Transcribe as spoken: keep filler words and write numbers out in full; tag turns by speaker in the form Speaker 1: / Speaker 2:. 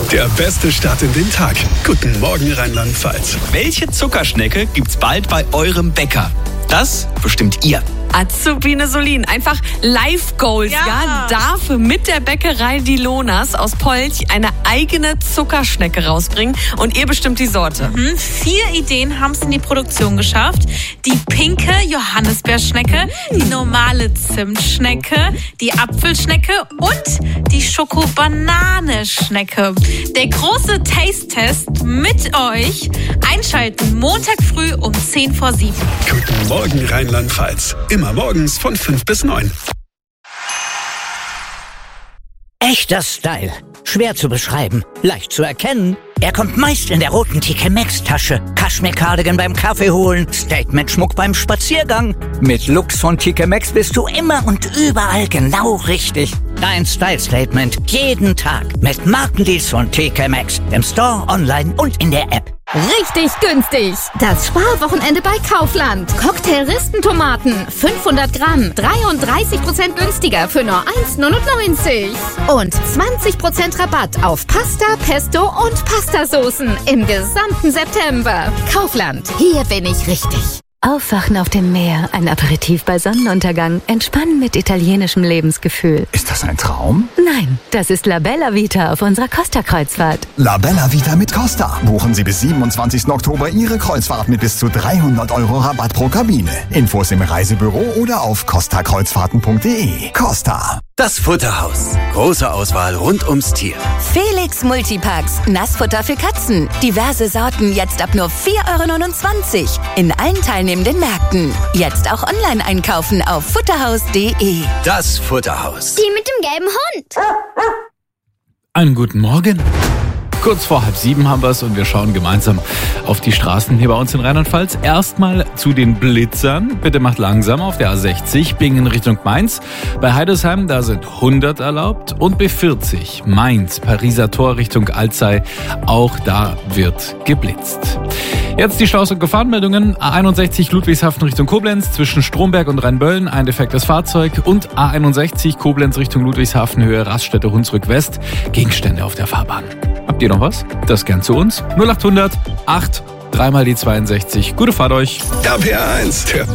Speaker 1: Der beste Start in den Tag. Guten Morgen Rheinland-Pfalz.
Speaker 2: Welche Zuckerschnecke gibt's bald bei eurem Bäcker? Das bestimmt ihr.
Speaker 3: Azubine Solin, einfach Live Goals, ja. ja, darf mit der Bäckerei Die Lonas aus Polch eine eigene Zuckerschnecke rausbringen und ihr bestimmt die Sorte.
Speaker 4: Mhm. Vier Ideen haben es in die Produktion geschafft. Die pinke Johannisbeerschnecke, die normale Zimtschnecke, die Apfelschnecke und die Schoko-Banane-Schnecke. Der große Taste-Test mit euch. Einschalten Montag früh um zehn vor sieben.
Speaker 1: Guten Morgen Rheinland-Pfalz. Immer morgens von fünf bis neun.
Speaker 5: Echter Style. Schwer zu beschreiben, leicht zu erkennen. Er kommt meist in der roten T K Maxx-Tasche. Kaschmir-Cardigan beim Kaffee holen, Statement-Schmuck beim Spaziergang. Mit Looks von T K Maxx bist du immer und überall genau richtig. Dein Style-Statement jeden Tag mit Markendeals von T K Maxx. Im Store, online und in der App.
Speaker 6: Richtig günstig. Das Sparwochenende bei Kaufland. Cocktail-Ristentomaten, fünfhundert Gramm, dreiunddreißig Prozent günstiger für nur eins neunundneunzig. Und zwanzig Prozent Rabatt auf Pasta, Pesto und Pastasoßen im gesamten September. Kaufland, hier bin ich richtig.
Speaker 7: Aufwachen auf dem Meer, ein Aperitif bei Sonnenuntergang, entspannen mit italienischem Lebensgefühl.
Speaker 8: Ist das ein Traum?
Speaker 7: Nein, das ist La Bella Vita auf unserer Costa-Kreuzfahrt.
Speaker 8: La Bella Vita mit Costa. Buchen Sie bis siebenundzwanzigsten Oktober Ihre Kreuzfahrt mit bis zu dreihundert Euro Rabatt pro Kabine. Infos im Reisebüro oder auf costa kreuzfahrten punkt de. Costa.
Speaker 9: Das Futterhaus. Große Auswahl rund ums Tier.
Speaker 10: Felix Multipacks. Nassfutter für Katzen. Diverse Sorten jetzt ab nur vier Euro neunundzwanzig. In allen teilnehmenden Märkten. Jetzt auch online einkaufen auf futterhaus punkt de.
Speaker 9: Das Futterhaus.
Speaker 11: Die mit dem gelben Hund.
Speaker 12: Einen guten Morgen. Kurz vor halb sieben haben wir es und wir schauen gemeinsam auf die Straßen hier bei uns in Rheinland-Pfalz. Erstmal zu den Blitzern. Bitte macht langsam auf der A sechzig, Bingen Richtung Mainz. Bei Heidesheim, da sind hundert erlaubt. Und B vierzig, Mainz, Pariser Tor Richtung Alzey. Auch da wird geblitzt. Jetzt die Staus- und Gefahrenmeldungen. A einundsechzig Ludwigshafen Richtung Koblenz, zwischen Stromberg und Rheinböllen ein defektes Fahrzeug. Und A einundsechzig Koblenz Richtung Ludwigshafen, Höhe Raststätte Hunsrück West, Gegenstände auf der Fahrbahn. Habt ihr noch was? Das gern zu uns. null achthundert acht, dreimal die zweiundsechzig. Gute Fahrt euch.
Speaker 1: R P R eins, der